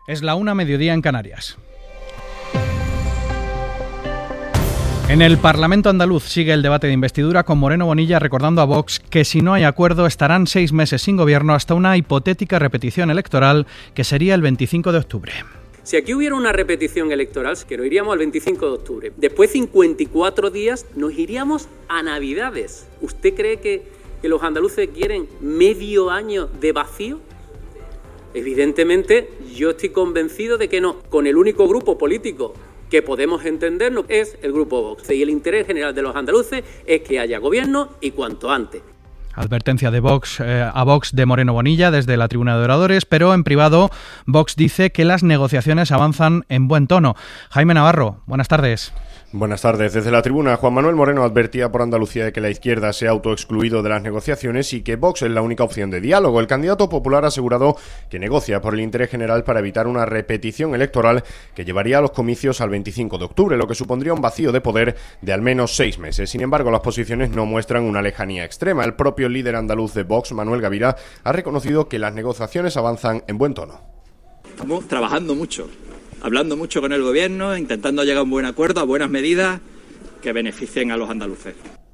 Es la 1:00 en Canarias. En el Parlamento andaluz sigue el debate de investidura, con Moreno Bonilla recordando a Vox que si no hay acuerdo estarán 6 meses sin gobierno hasta una hipotética repetición electoral que sería el 25 de octubre. Si aquí hubiera una repetición electoral, que nos iríamos al 25 de octubre. Después 54 días nos iríamos a Navidades. ¿Usted cree que los andaluces quieren medio año de vacío? Evidentemente, yo estoy convencido de que no. Con el único grupo político que podemos entendernos es el grupo Vox. Y el interés general de los andaluces es que haya gobierno y cuanto antes. Advertencia de Vox a Vox de Moreno Bonilla desde la tribuna de oradores, pero en privado Vox dice que las negociaciones avanzan en buen tono. Jaime Navarro, buenas tardes. Buenas tardes. Desde la tribuna, Juan Manuel Moreno advertía por Andalucía de que la izquierda se ha autoexcluido de las negociaciones y que Vox es la única opción de diálogo. El candidato popular ha asegurado que negocia por el interés general para evitar una repetición electoral que llevaría a los comicios al 25 de octubre, lo que supondría un vacío de poder de al menos 6 meses. Sin embargo, las posiciones no muestran una lejanía extrema. El propio líder andaluz de Vox, Manuel Gavira, ha reconocido que las negociaciones avanzan en buen tono. Estamos trabajando mucho, hablando mucho con el gobierno, intentando llegar a un buen acuerdo, a buenas medidas que beneficien a los andaluces.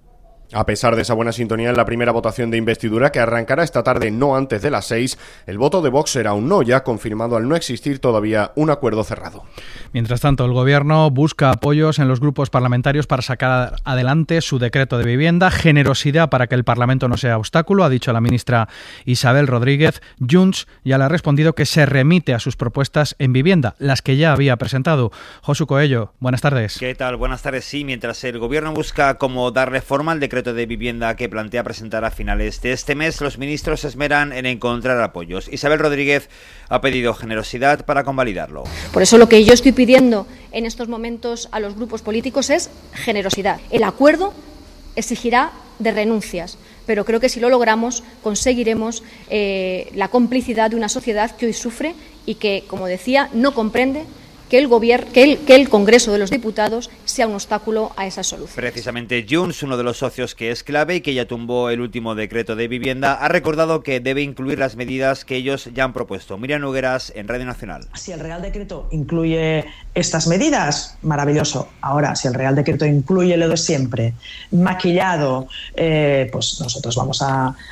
A pesar de esa buena sintonía en la primera votación de investidura, que arrancará esta tarde no antes de las 6, el voto de Vox será un no, ya confirmado al no existir todavía un acuerdo cerrado. Mientras tanto, el Gobierno busca apoyos en los grupos parlamentarios para sacar adelante su decreto de vivienda. Generosidad para que el Parlamento no sea obstáculo, ha dicho la ministra Isabel Rodríguez. Junts ya le ha respondido que se remite a sus propuestas en vivienda, las que ya había presentado. Josu Coello, buenas tardes. ¿Qué tal? Buenas tardes. Sí, mientras el Gobierno busca cómo darle forma al decreto de vivienda que plantea presentar a finales de este mes, los ministros se esmeran en encontrar apoyos. Isabel Rodríguez ha pedido generosidad para convalidarlo. Por eso lo que yo estoy pidiendo en estos momentos a los grupos políticos es generosidad. El acuerdo exigirá de renuncias, pero creo que si lo logramos conseguiremos la complicidad de una sociedad que hoy sufre y que, como decía, no comprende que el Congreso de los Diputados sea un obstáculo a esa solución. Precisamente Junts, uno de los socios que es clave y que ya tumbó el último decreto de vivienda, ha recordado que debe incluir las medidas que ellos ya han propuesto. Miriam Nogueras, en Radio Nacional. Si el Real Decreto incluye estas medidas, maravilloso. Ahora, si el Real Decreto incluye lo de siempre, maquillado, pues nosotros vamos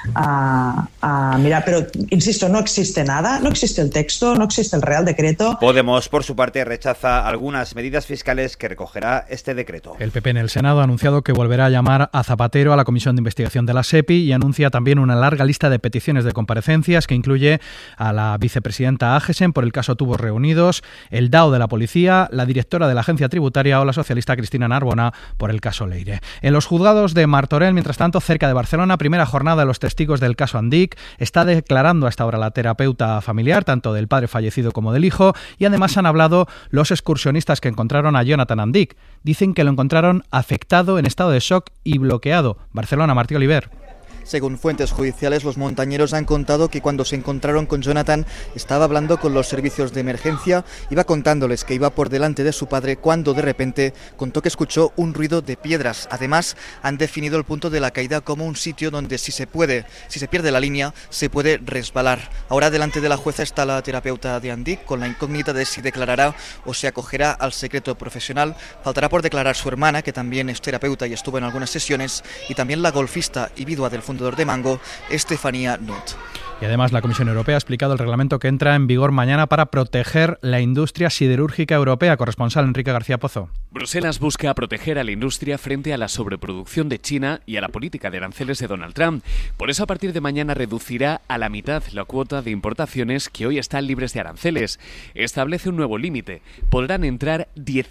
a mirar. Pero, insisto, no existe nada, no existe el texto, no existe el Real Decreto. Podemos, por su parte, rechaza algunas medidas fiscales que recogerá este decreto. El PP en el Senado ha anunciado que volverá a llamar a Zapatero a la Comisión de Investigación de la SEPI y anuncia también una larga lista de peticiones de comparecencias que incluye a la vicepresidenta Ágesen por el caso Tubos Reunidos, el DAO de la Policía, la directora de la Agencia Tributaria o la socialista Cristina Narbona por el caso Leire. En los juzgados de Martorell, mientras tanto, cerca de Barcelona, primera jornada de los testigos del caso Andic. Está declarando hasta ahora la terapeuta familiar, tanto del padre fallecido como del hijo, y además han hablado los excursionistas que encontraron a Jonathan Andic. Dicen que lo encontraron afectado, en estado de shock y bloqueado. Barcelona, Martí Oliver. Según fuentes judiciales, los montañeros han contado que cuando se encontraron con Jonathan estaba hablando con los servicios de emergencia, iba contándoles que iba por delante de su padre cuando de repente contó que escuchó un ruido de piedras. Además, han definido el punto de la caída como un sitio donde si se pierde la línea, se puede resbalar. Ahora delante de la jueza está la terapeuta de Andic con la incógnita de si declarará o se acogerá al secreto profesional. Faltará por declarar su hermana, que también es terapeuta y estuvo en algunas sesiones, y también la golfista y viuda del fundador de Mango, Estefanía Nutt. Y además la Comisión Europea ha explicado el reglamento que entra en vigor mañana para proteger la industria siderúrgica europea. Corresponsal Enrique García Pozo. Bruselas busca proteger a la industria frente a la sobreproducción de China y a la política de aranceles de Donald Trump. Por eso, a partir de mañana reducirá a la mitad la cuota de importaciones que hoy están libres de aranceles. Establece un nuevo límite. Podrán entrar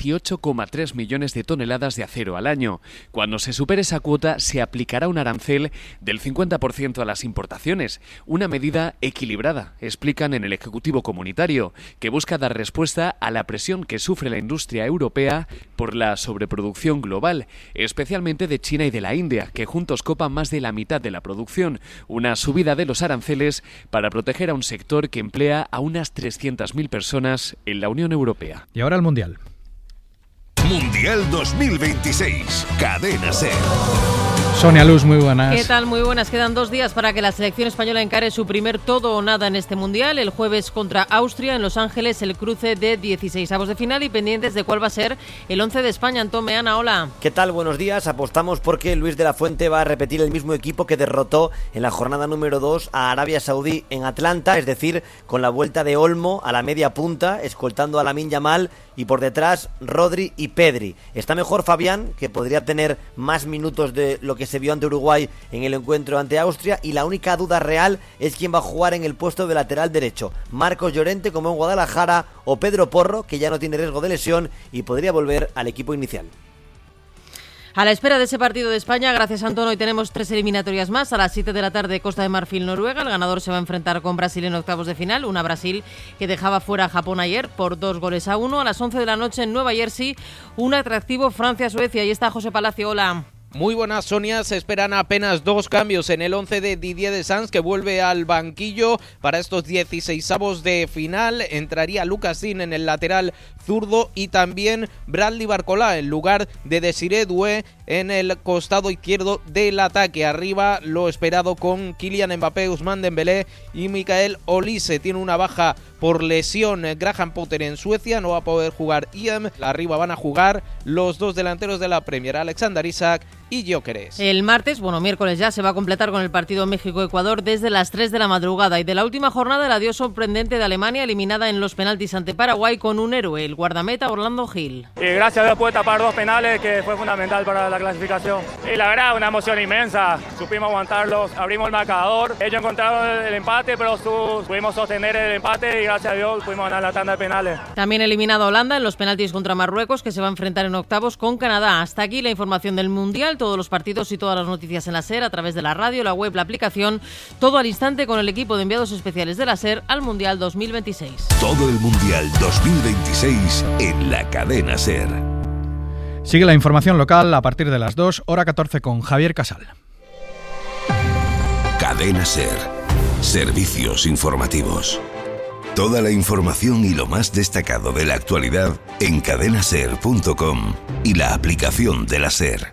18,3 millones de toneladas de acero al año. Cuando se supere esa cuota, se aplicará un arancel del 50% a las importaciones. Una medida equilibrada, explican en el Ejecutivo Comunitario, que busca dar respuesta a la presión que sufre la industria europea por la sobreproducción global, especialmente de China y de la India, que juntos copan más de la mitad de la producción. Una subida de los aranceles para proteger a un sector que emplea a unas 300.000 personas en la Unión Europea. Y ahora el Mundial. Mundial 2026. Cadena SER. Sonia Luz, muy buenas. ¿Qué tal? Muy buenas. Quedan 2 días para que la selección española encare su primer todo o nada en este Mundial. El jueves contra Austria en Los Ángeles, el cruce de 16avos de final, y pendientes de cuál va a ser el 11 de España. Antón Meana, hola. ¿Qué tal? Buenos días. Apostamos porque Luis de la Fuente va a repetir el mismo equipo que derrotó en la jornada número 2 a Arabia Saudí en Atlanta, es decir, con la vuelta de Olmo a la media punta, escoltando a Lamine Yamal, y por detrás Rodri y Pedri. Está mejor Fabián, que podría tener más minutos de lo que se vio ante Uruguay en el encuentro ante Austria, y la única duda real es quién va a jugar en el puesto de lateral derecho: Marcos Llorente como en Guadalajara, o Pedro Porro, que ya no tiene riesgo de lesión y podría volver al equipo inicial. A la espera de ese partido de España, gracias Antón, hoy tenemos 3 eliminatorias más. A las 7 de la tarde, Costa de Marfil, Noruega. El ganador se va a enfrentar con Brasil en octavos de final. Una Brasil que dejaba fuera a Japón ayer por 2-1. A las 11 de la noche en Nueva Jersey, un atractivo Francia-Suecia. Ahí está José Palacio, hola. Muy buenas, Sonia. Se esperan apenas 2 cambios en el 11 de Didier Deschamps, que vuelve al banquillo para estos 16avos de final. Entraría Lucas Digne en el lateral zurdo y también Bradley Barcola en lugar de Desiré Doué en el costado izquierdo del ataque. Arriba lo esperado con Kylian Mbappé, Ousmane Dembélé y Michael Olise. Tiene una baja por lesión Graham Potter en Suecia, no va a poder jugar Iam. Arriba van a jugar los 2 delanteros de la Premier, Alexander Isak y Gyökeres. El martes, miércoles ya, se va a completar con el partido México-Ecuador desde las 3 de la madrugada. Y de la última jornada, el adiós sorprendente de Alemania, eliminada en los penaltis ante Paraguay con un héroe, el guardameta Orlando Gil. Y gracias a Dios pude tapar 2 penales, que fue fundamental para la clasificación. Y la verdad, una emoción inmensa. Supimos aguantarlos, abrimos el marcador. Ellos encontraron el empate, pero pudimos sostener el empate y gracias a Dios pudimos ganar la tanda de penales. También eliminado a Holanda en los penaltis contra Marruecos, que se va a enfrentar en octavos con Canadá. Hasta aquí la información del Mundial. Todos los partidos y todas las noticias en la SER, a través de la radio, la web, la aplicación. Todo al instante con el equipo de enviados especiales de la SER al Mundial 2026. Todo el Mundial 2026 en la cadena SER. Sigue la información local a partir de las 2, hora 14 con Javier Casal. Cadena SER. Servicios informativos. Toda la información y lo más destacado de la actualidad en cadenaser.com y la aplicación de la SER.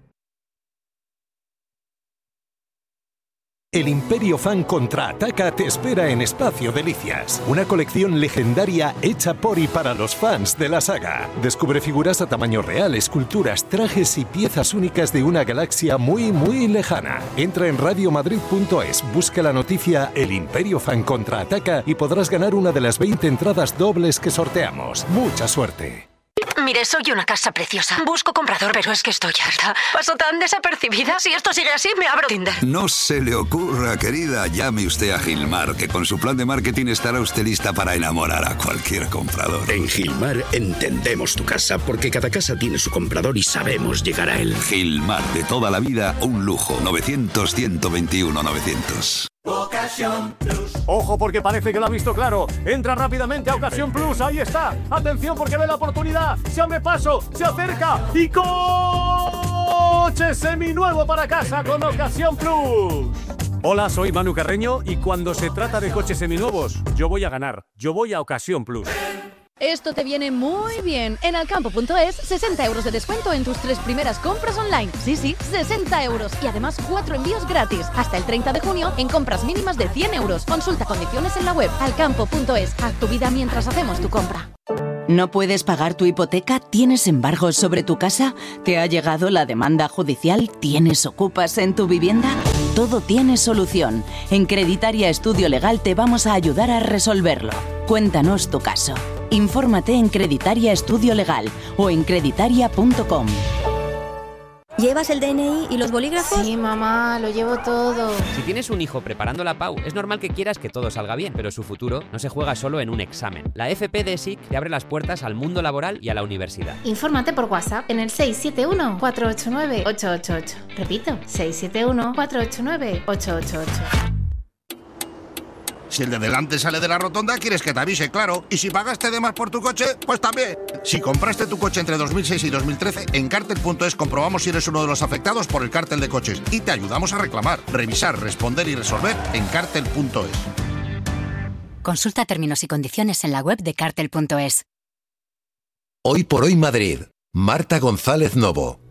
El Imperio Fan Contraataca te espera en Espacio Delicias, una colección legendaria hecha por y para los fans de la saga. Descubre figuras a tamaño real, esculturas, trajes y piezas únicas de una galaxia muy, muy lejana. Entra en radiomadrid.es, busca la noticia El Imperio Fan Contraataca y podrás ganar una de las 20 entradas dobles que sorteamos. ¡Mucha suerte! Mire, soy una casa preciosa. Busco comprador, pero es que estoy harta. Paso tan desapercibida. Si esto sigue así, me abro Tinder. No se le ocurra, querida. Llame usted a Gilmar, que con su plan de marketing estará usted lista para enamorar a cualquier comprador. En Gilmar entendemos tu casa, porque cada casa tiene su comprador y sabemos llegar a él. Gilmar, de toda la vida, un lujo. 900-121-900. Ocasión Plus. Ojo, porque parece que lo ha visto claro. Entra rápidamente a Ocasión Plus. Ahí está. Atención, porque ve la oportunidad. Se abre paso, se acerca y coche seminuevo para casa con Ocasión Plus. Hola, soy Manu Carreño y cuando se trata de coches seminuevos, yo voy a ganar. Yo voy a Ocasión Plus. Esto te viene muy bien. En Alcampo.es, 60 euros de descuento en tus 3 primeras compras online. Sí, 60 euros. Y además 4 envíos gratis. Hasta el 30 de junio en compras mínimas de 100 euros. Consulta condiciones en la web. Alcampo.es. Haz tu vida mientras hacemos tu compra. ¿No puedes pagar tu hipoteca? ¿Tienes embargos sobre tu casa? ¿Te ha llegado la demanda judicial? ¿Tienes ocupas en tu vivienda? Todo tiene solución. En Creditaria Estudio Legal te vamos a ayudar a resolverlo. Cuéntanos tu caso. Infórmate en Creditaria Estudio Legal o en creditaria.com. ¿Llevas el DNI y los bolígrafos? Sí, mamá, lo llevo todo. Si tienes un hijo preparando la PAU, es normal que quieras que todo salga bien, pero su futuro no se juega solo en un examen. La FP de SIC te abre las puertas al mundo laboral y a la universidad. Infórmate por WhatsApp en el 671-489-888. Repito, 671-489-888. Si el de delante sale de la rotonda, quieres que te avise, claro. Y si pagaste de más por tu coche, pues también. Si compraste tu coche entre 2006 y 2013, en Cartel.es comprobamos si eres uno de los afectados por el cártel de coches y te ayudamos a reclamar, revisar, responder y resolver en Cartel.es. Consulta términos y condiciones en la web de Cartel.es. Hoy por hoy Madrid. Marta González Novo.